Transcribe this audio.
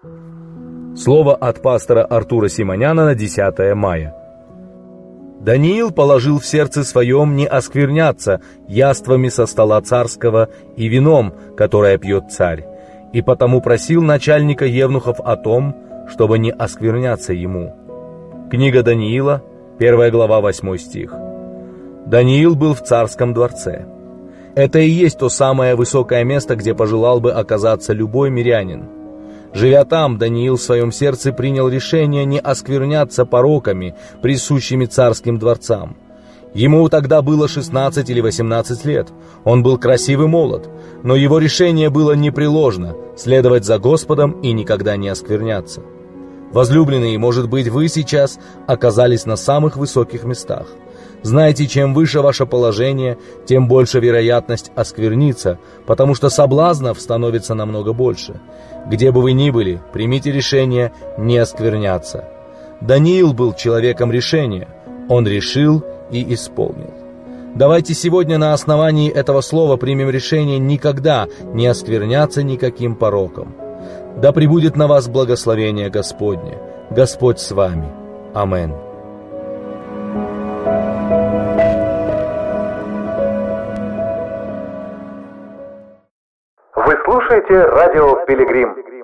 Слово от пастора Артура Симоняна на 10 мая. Даниил положил в сердце своем не оскверняться яствами со стола царского и вином, которое пьет царь, и потому просил начальника евнухов о том, чтобы не оскверняться ему. Книга Даниила, 1 глава, 8 стих. Даниил был в царском дворце. Это и есть то самое высокое место, где пожелал бы оказаться любой мирянин. Живя там, Даниил в своем сердце принял решение не оскверняться пороками, присущими царским дворцам. Ему тогда было 16 или 18 лет. Он был красив и молод, но его решение было непреложно – следовать за Господом и никогда не оскверняться. Возлюбленные, может быть, вы сейчас оказались на самых высоких местах. Знаете, чем выше ваше положение, тем больше вероятность оскверниться, потому что соблазнов становится намного больше. Где бы вы ни были, примите решение не оскверняться. Даниил был человеком решения. Он решил и исполнил. Давайте сегодня на основании этого слова примем решение никогда не оскверняться никаким пороком. Да пребудет на вас благословение Господне. Господь с вами. Аминь. Вы слушаете радио «Пилигрим».